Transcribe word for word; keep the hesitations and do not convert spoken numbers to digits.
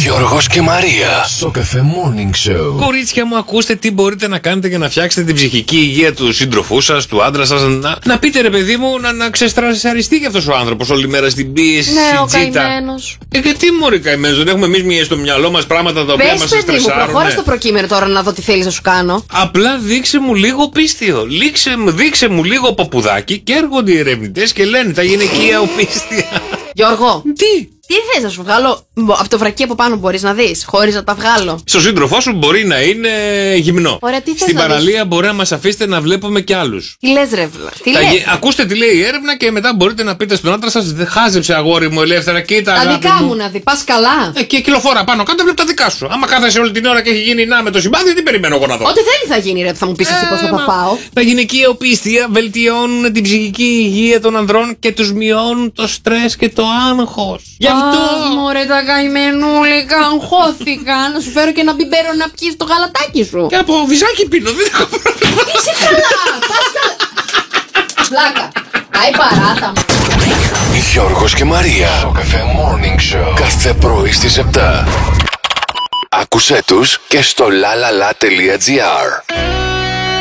Γιώργος και Μαρία. Σοκαφέ Morning Show. Κορίτσια μου, ακούστε τι μπορείτε να κάνετε για να φτιάξετε την ψυχική υγεία του σύντροφού σας, του άντρα σας. Να, να πείτε ρε παιδί μου, να, να ξεστρασαριστεί για αυτός ο άνθρωπος όλη μέρα στην πίεση. Ναι, ο τζίτα. καημένος. Ε, γιατί μωρή καημένος, δεν έχουμε εμείς μία στο μυαλό μας πράγματα τα οποία μας Πες παιδί μου, στρεσάρουν. προχώρα στο προκείμενο τώρα να δω τι θέλεις να σου κάνω. Απλά δείξε μου λίγο πίστιο. Λήξε, δείξε μου λίγο παπουδάκι και έρχονται οι ερευνητές και λένε τα γυναικεία οπίστια. Γιώργο, Τι? τι θες να σου βγάλω από το βρακί από πάνω, μπορείς να δεις, χωρίς να τα βγάλω. Στο σύντροφό σου μπορεί να είναι γυμνό. Ωραία, τι θες Στην να παραλία μπορεί να μας αφήσετε να βλέπουμε κι άλλους. Τι λες ρε βλα, τι Τα λες. γε- Ακούστε τι λέει η έρευνα και μετά μπορείτε να πείτε στον άντρα σας: «Δεν χάζεψε αγόρι μου ελεύθερα, κοίτα». Τα αγάπη δικά μου να δει, πας καλά. Ε, και κυκλοφορά πάνω κάτω, βλέπει τα δικά σου. Άμα κάθεσαι όλη την ώρα και έχει γίνει να με το συμπάθειο, τι περιμένω εγώ να δω. Ό,τι θέλει θα γίνει ρε, θα μου πεις εσύ πώς θα Ε, μα, τα πάω. Τα γυναικεία οπίστια βελτιώνουν την ψυχική υγεία των ανδρών και τους μειώνουν το στρες και το άγχος. Γι' αυτό. Αχ, μωρέ τα καημενούλικα, αγχώθηκα. Να σου φέρω και ένα μπιμπέρο να πιεις το γαλατάκι σου. Και από βυζάκι πίνω, δεν έχω πρόβλημα. Είσαι καλά, πας καλά. Βλάκα, πάει παράτα μου. Γιώργος και Μαρία. Σοκαφέ Morning Show. Κάθε πρωί στις επτά. Άκουσέ τους και στο lalala.gr.